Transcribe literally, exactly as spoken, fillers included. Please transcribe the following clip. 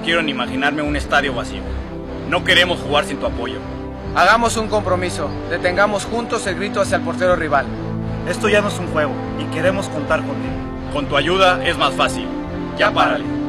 no quiero ni imaginarme un estadio vacío. No queremos jugar sin tu apoyo. Hagamos un compromiso. Detengamos juntos el grito hacia el portero rival. Esto ya no es un juego y queremos contar contigo. Con tu ayuda es más fácil. Ya párale.